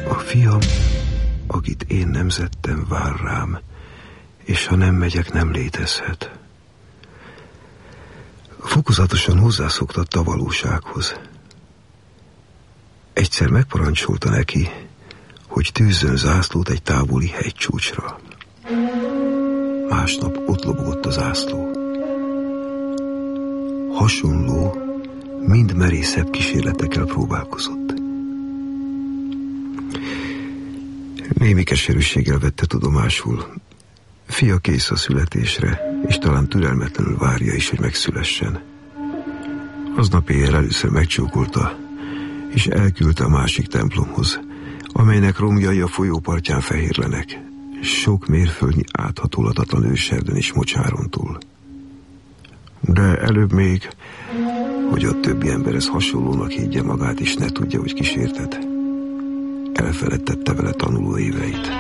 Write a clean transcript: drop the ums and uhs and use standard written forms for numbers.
A fiam, akit én nemzettem, vár rám, és ha nem megyek, nem létezhet. Fokozatosan hozzászoktatta a valósághoz. Egyszer megparancsolta neki, hogy tűzzön zászlót egy távoli hegycsúcsra. Másnap ott lobogott a zászló. Hasonló, mind merészebb kísérletekkel próbálkozott. Némi keserűséggel vette tudomásul, fia kész a születésre, és talán türelmetlenül várja is, hogy megszülessen. Aznap éjjel először megcsókolta, és elküldte a másik templomhoz, amelynek romjai a folyópartján fehérlenek, sok mérföldnyi áthatolhatatlan őserdőn és mocsáron túl. De előbb még, hogy a többi emberhez hasonlónak higgye magát, és ne tudja, hogy kísértet, elfeledtette vele tanuló éveit.